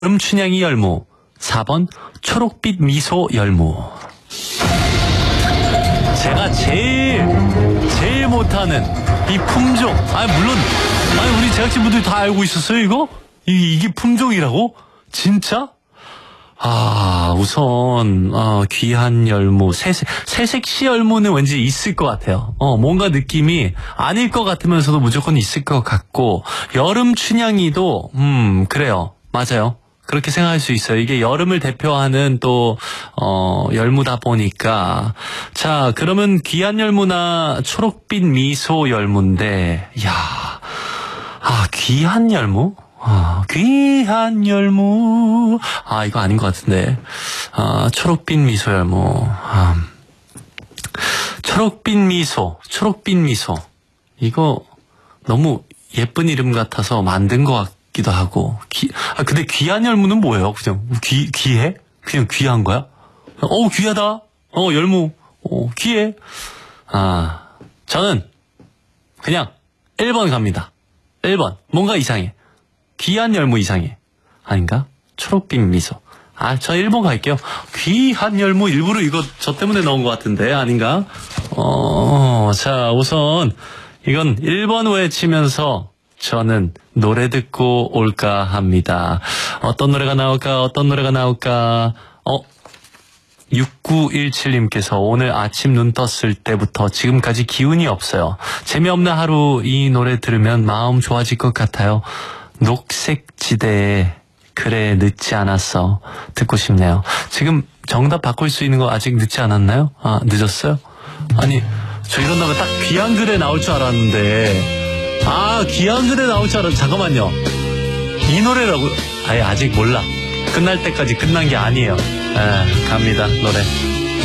춘향이 열무. 4번 초록빛 미소 열무. 제가 제일 못하는 이 품종. 물론 우리 제작진분들이 다 알고 있었어요 이거? 이게 품종이라고? 진짜? 우선 귀한 열무, 새색시 열무는 왠지 있을 것 같아요. 뭔가 느낌이 아닐 것 같으면서도 무조건 있을 것 같고, 여름 춘향이도 그래요. 맞아요. 그렇게 생각할 수 있어요. 이게 여름을 대표하는 또 열무다 보니까. 자, 그러면 귀한 열무나 초록빛 미소 열무인데, 귀한 열무? 귀한 열무. 이거 아닌 것 같은데. 초록빛 미소 열무. 초록빛 미소. 이거 너무 예쁜 이름 같아서 만든 것 같기도 하고. 근데 귀한 열무는 뭐예요? 그냥 귀해? 그냥 귀한 거야? 귀하다. 열무. 귀해. 저는 그냥 1번 갑니다. 1번. 뭔가 이상해. 귀한 열무 이상해. 아닌가? 초록빛 미소. 저 1번 갈게요. 귀한 열무 일부러 이거 저 때문에 넣은 것 같은데 아닌가? 자, 우선 이건 1번 외치면서 저는 노래 듣고 올까 합니다. 어떤 노래가 나올까? 6917님께서 오늘 아침 눈 떴을 때부터 지금까지 기운이 없어요. 재미없는 하루 이 노래 들으면 마음 좋아질 것 같아요. 녹색지대에 그래 늦지 않았어. 듣고 싶네요. 지금 정답 바꿀 수 있는 거 아직 늦지 않았나요? 늦었어요? 저 이런다면 딱 귀한 글에 나올 줄 알았는데. 귀한 글에 나올 줄 알았는데. 잠깐만요. 이 노래라고요? 아직 몰라. 끝날 때까지 끝난 게 아니에요. 갑니다. 노래.